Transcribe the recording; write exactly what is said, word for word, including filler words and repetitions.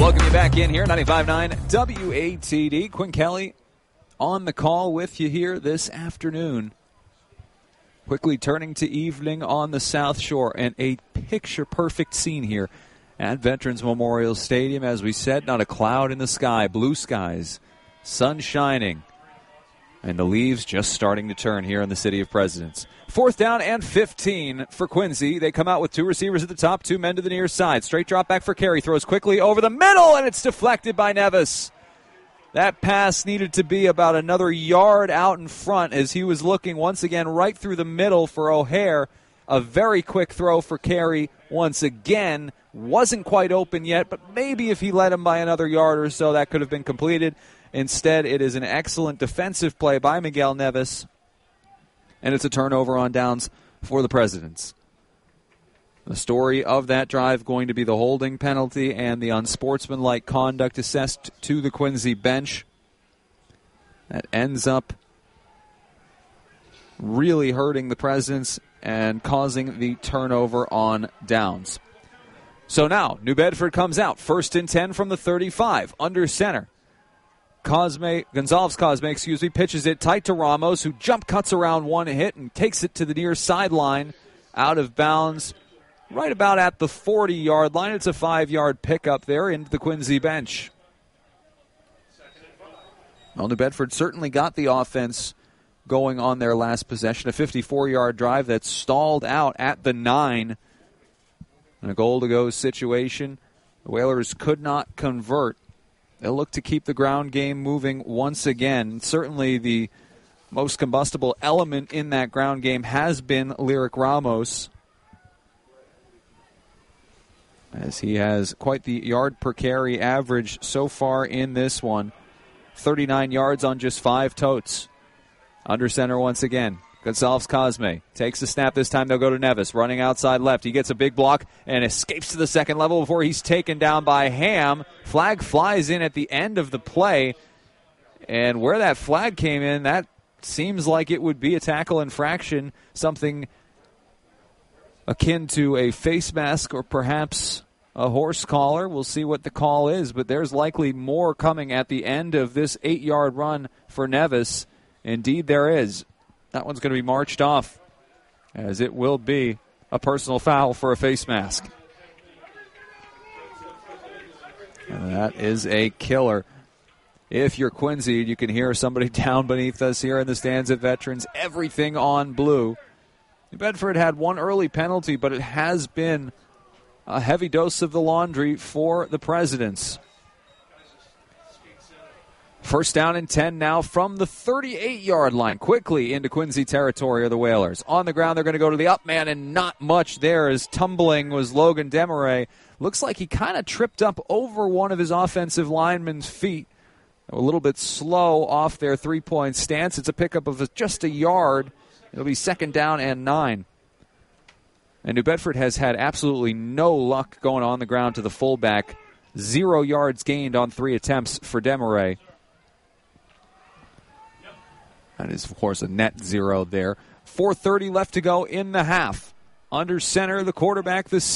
Welcome you back in here, ninety-five point nine W A T D. Quinn Kelly on the call with you here this afternoon. Quickly turning to evening on the South Shore, and a picture-perfect scene here at Veterans Memorial Stadium. As we said, not a cloud in the sky, blue skies, sun shining, and the leaves just starting to turn here in the City of Presidents. Fourth down and fifteen for Quincy. They come out with two receivers at the top, two men to the near side. Straight drop back for Carey. Throws quickly over the middle, and it's deflected by Nevis. That pass needed to be about another yard out in front as he was looking once again right through the middle for O'Hare. A very quick throw for Carey once again. Wasn't quite open yet, but maybe if he led him by another yard or so, that could have been completed. Instead, it is an excellent defensive play by Miguel Nevis, and it's a turnover on downs for the Presidents. The story of that drive going to be the holding penalty and the unsportsmanlike conduct assessed to the Quincy bench. That ends up really hurting the Presidents and causing the turnover on downs. So now, New Bedford comes out, first and ten from the thirty-five, under center. Cosme, Gonzalez Cosme, excuse me, pitches it tight to Ramos, who jump cuts around one hit and takes it to the near sideline, out of bounds, right about at the forty-yard line. It's a five-yard pickup there into the Quincy bench. Well, New Bedford certainly got the offense going on their last possession, a fifty-four-yard drive that stalled out at the nine. In a goal-to-go situation, the Whalers could not convert. They'll look to keep the ground game moving once again. Certainly the most combustible element in that ground game has been Lyric Ramos, as he has quite the yard per carry average so far in this one. thirty-nine yards on just five totes. Under center once again. Gonzalez Cosme takes the snap. This time they'll go to Nevis, running outside left. He gets a big block and escapes to the second level before he's taken down by Ham. Flag flies in at the end of the play. And where that flag came in, that seems like it would be a tackle infraction, something akin to a face mask or perhaps a horse collar. We'll see what the call is, but there's likely more coming at the end of this eight-yard run for Nevis. Indeed, there is. That one's going to be marched off, as it will be a personal foul for a face mask. And that is a killer. If you're Quincy, you can hear somebody down beneath us here in the stands at Veterans. Everything on blue. New Bedford had one early penalty, but it has been a heavy dose of the laundry for the Presidents. First down and ten now from the thirty-eight-yard line. Quickly into Quincy territory are the Whalers. On the ground, they're going to go to the up man, and not much there as tumbling was Logan Desmarais. Looks like he kind of tripped up over one of his offensive linemen's feet. A little bit slow off their three-point stance. It's a pickup of just a yard. It'll be second down and nine. And New Bedford has had absolutely no luck going on the ground to the fullback. Zero yards gained on three attempts for Desmarais. That is, of course, a net zero there. four thirty left to go in the half. Under center, the quarterback, the